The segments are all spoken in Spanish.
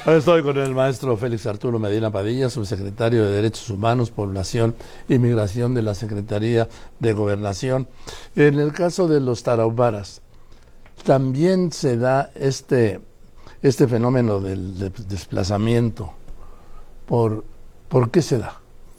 Estoy con el maestro Félix Arturo Medina Padilla, subsecretario de Derechos Humanos, Población y Migración de la Secretaría de Gobernación. En el caso de los tarahumaras, también se da este fenómeno del desplazamiento. ¿Por qué se da?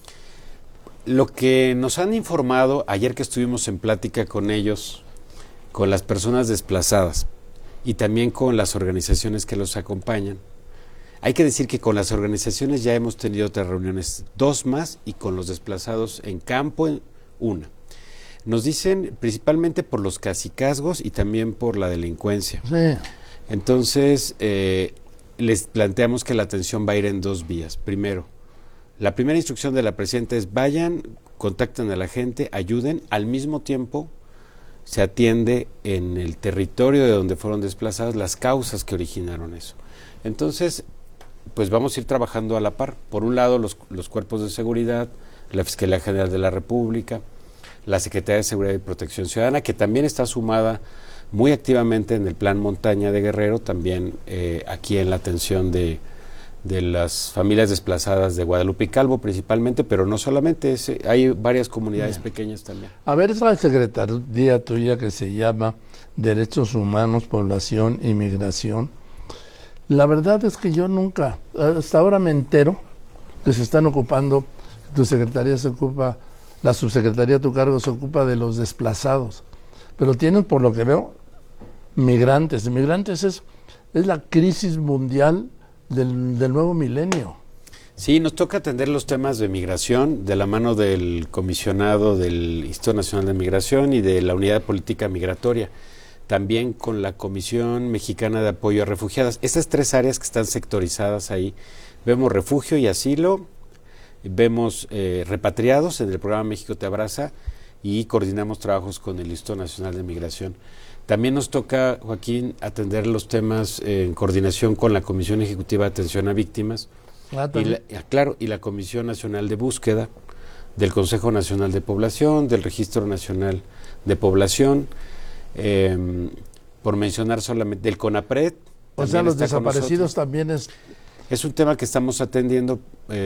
Lo que nos han informado, ayer que estuvimos en plática con ellos, con las personas desplazadas y también con las organizaciones que los acompañan, hay que decir que con las organizaciones ya hemos tenido otras reuniones, 2 más, y con los desplazados en campo, 1. Nos dicen principalmente por los cacicazgos y también por la delincuencia. Sí. Entonces, les planteamos que la atención va a ir en 2 vías. Primero, la primera instrucción de la presidenta es vayan, contacten a la gente, ayuden, al mismo tiempo se atiende en el territorio de donde fueron desplazados las causas que originaron eso. Entonces, pues vamos a ir trabajando a la par. Por un lado, los cuerpos de seguridad, la Fiscalía General de la República, la Secretaría de Seguridad y Protección Ciudadana, que también está sumada muy activamente en el Plan Montaña de Guerrero, también aquí en la atención de las familias desplazadas de Guadalupe y Calvo principalmente, pero no solamente, hay varias comunidades pequeñas también. A ver, esa secretaría tuya que se llama Derechos Humanos, Población y Migración, la verdad es que yo nunca, hasta ahora me entero que se están ocupando, tu secretaría se ocupa, la subsecretaría a tu cargo se ocupa de los desplazados, pero tienen, por lo que veo, migrantes. Migrantes es la crisis mundial del nuevo milenio. Sí, nos toca atender los temas de migración de la mano del comisionado del Instituto Nacional de Migración y de la Unidad de Política Migratoria, también con la Comisión Mexicana de Apoyo a Refugiadas. Estas 3 áreas que están sectorizadas ahí, vemos refugio y asilo, vemos repatriados en el programa México Te Abraza y coordinamos trabajos con el Instituto Nacional de Migración. También nos toca, Joaquín, atender los temas en coordinación con la Comisión Ejecutiva de Atención a Víctimas y la Comisión Nacional de Búsqueda del Consejo Nacional de Población, del Registro Nacional de Población, por mencionar solamente, del CONAPRED. O sea, los desaparecidos también es un tema que estamos atendiendo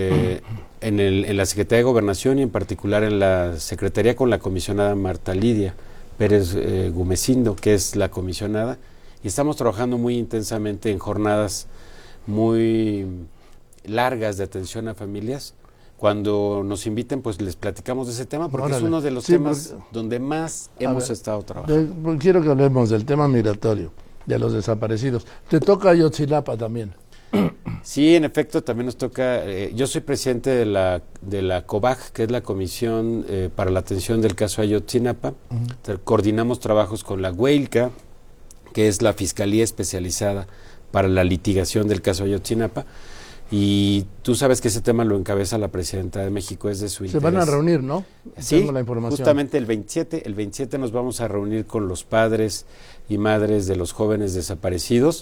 en la Secretaría de Gobernación y en particular en la Secretaría con la comisionada Marta Lidia Pérez Gumecindo, que es la comisionada, y estamos trabajando muy intensamente en jornadas muy largas de atención a familias. Cuando nos inviten, pues les platicamos de ese tema, porque es uno de los temas donde más hemos estado trabajando. Quiero que hablemos del tema migratorio, de los desaparecidos. Te toca Ayotzinapa también. Sí, en efecto, también nos toca. Yo soy presidente de la COBAG, que es la Comisión para la Atención del Caso Ayotzinapa. Coordinamos trabajos con la Huelca, que es la Fiscalía Especializada para la Litigación del Caso Ayotzinapa. Y tú sabes que ese tema lo encabeza la Presidenta de México, es de su interés. Se van a reunir, ¿no? Sí, tengo la información. Justamente el 27 nos vamos a reunir con los padres y madres de los jóvenes desaparecidos,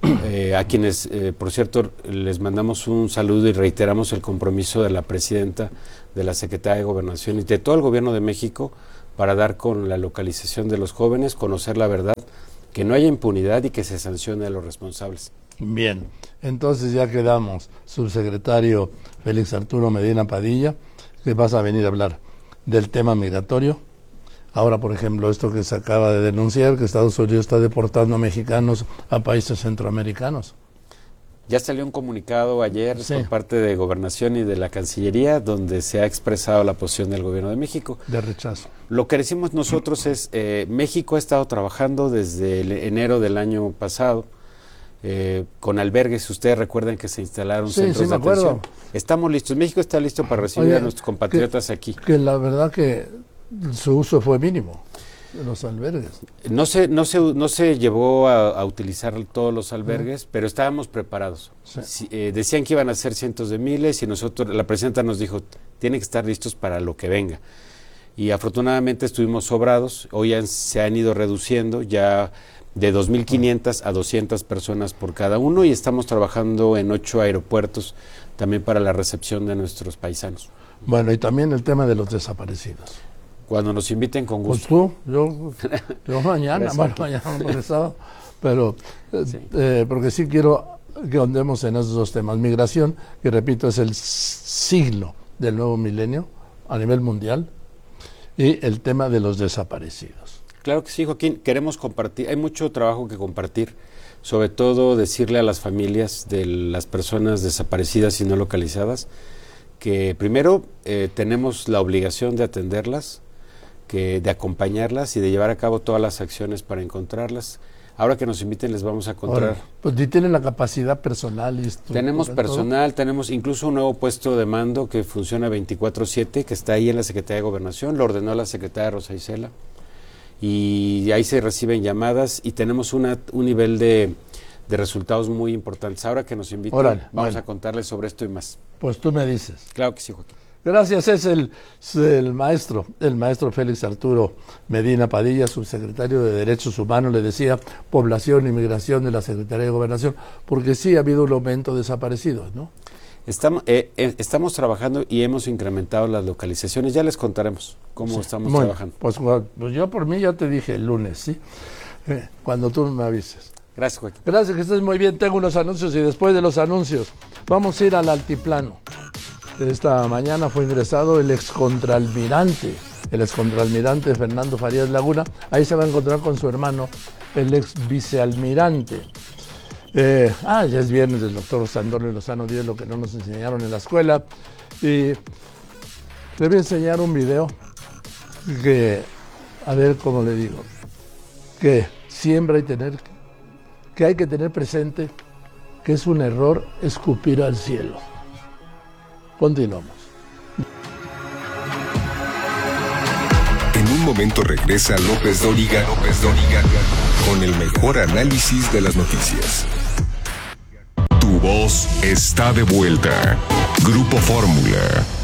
a quienes, por cierto, les mandamos un saludo y reiteramos el compromiso de la Presidenta, de la Secretaría de Gobernación y de todo el Gobierno de México para dar con la localización de los jóvenes, conocer la verdad, que no haya impunidad y que se sancione a los responsables. Bien, entonces ya quedamos, subsecretario Félix Arturo Medina Padilla, que vas a venir a hablar del tema migratorio. Ahora, por ejemplo, esto que se acaba de denunciar, que Estados Unidos está deportando mexicanos a países centroamericanos. Ya salió un comunicado ayer por parte de Gobernación y de la Cancillería, donde se ha expresado la posición del Gobierno de México. De rechazo. Lo que decimos nosotros es, México ha estado trabajando desde enero del año pasado, con albergues. Ustedes recuerdan que se instalaron centros de atención. Estamos listos. México está listo para recibir a nuestros compatriotas aquí. Que la verdad que su uso fue mínimo de los albergues. No se llevó a utilizar todos los albergues, pero estábamos preparados. Sí. Decían que iban a ser cientos de miles y la presidenta nos dijo, tienen que estar listos para lo que venga. Y afortunadamente estuvimos sobrados. Hoy se han ido reduciendo ya de 2.500 a 200 personas por cada uno, y estamos trabajando en 8 aeropuertos también para la recepción de nuestros paisanos. Bueno, y también el tema de los desaparecidos. Cuando nos inviten, con gusto. Pues yo mañana, mañana no he regresado, pero sí. Porque sí quiero que andemos en esos dos temas. Migración, que repito, es el siglo del nuevo milenio a nivel mundial, y el tema de los desaparecidos. Claro que sí, Joaquín, queremos compartir, hay mucho trabajo que compartir, sobre todo decirle a las familias de las personas desaparecidas y no localizadas que primero tenemos la obligación de atenderlas, de acompañarlas y de llevar a cabo todas las acciones para encontrarlas. Ahora que nos inviten les vamos a contar. Ahora, pues si tienen la capacidad personal y tenemos personal, tenemos incluso un nuevo puesto de mando que funciona 24/7, que está ahí en la Secretaría de Gobernación, lo ordenó la secretaria Rosa Isela, y ahí se reciben llamadas y tenemos un nivel de resultados muy importantes. Ahora que nos inviten, vamos a contarles sobre esto y más. Pues tú me dices. Claro que sí, Joaquín. Gracias, es el maestro Félix Arturo Medina Padilla, subsecretario de Derechos Humanos, le decía, Población y Migración de la Secretaría de Gobernación, porque sí ha habido un aumento de desaparecidos, ¿no? Estamos trabajando y hemos incrementado las localizaciones, ya les contaremos cómo estamos trabajando. Pues yo por mí ya te dije el lunes, ¿sí? Cuando tú me avises. Gracias, Joaquín. Gracias, que estés muy bien, tengo unos anuncios y después de los anuncios vamos a ir al altiplano. Esta mañana fue ingresado el excontralmirante Fernando Farías Laguna. Ahí se va a encontrar con su hermano, el ex vicealmirante. Ya es viernes del doctor Sandro Lozano Díez, lo que no nos enseñaron en la escuela. Y le voy a enseñar un video que, a ver cómo le digo, que siempre hay que tener presente que es un error escupir al cielo. Continuamos. En un momento regresa López Dóriga con el mejor análisis de las noticias. Tu voz está de vuelta. Grupo Fórmula.